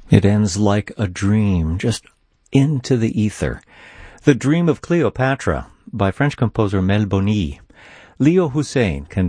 It ends like a dream, just into the ether. The Dream of Cleopatra by French composer Mel Boni. Leo Hussein